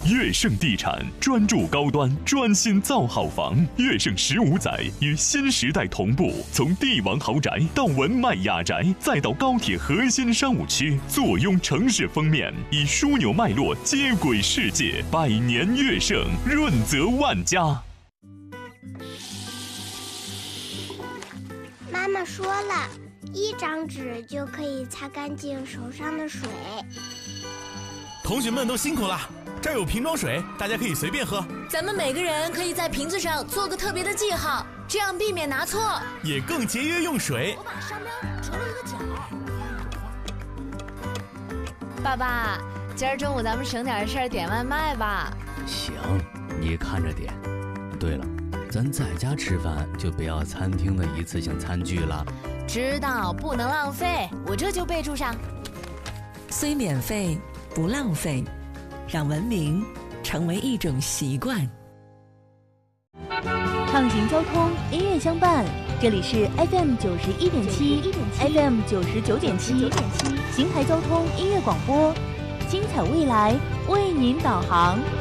悦盛地产专注高端，专心造好房。悦盛15载与新时代同步，从帝王豪宅到文迈雅宅，再到高铁核心商务区，坐拥城市封面，以枢纽脉络接轨世界。百年悦盛，润泽万家。 妈妈说了，1张纸就可以擦干净手上的水。 同学们都辛苦了，这儿有瓶装水，大家可以随便喝。 咱们每个人可以在瓶子上做个特别的记号，这样避免拿错， 也更节约用水。 我把商标折了一个角。爸爸，今儿中午咱们省点事儿点外卖吧。 行，你看着点。对了，咱在家吃饭就不要餐厅的一次性餐具了。 知道，不能浪费，我这就备注上。 虽免费不浪费，让文明成为一种习惯。 畅行交通，音乐相伴，这里是 FM 91.7 FM 99.7邢台交通音乐广播，精彩未来为您导航。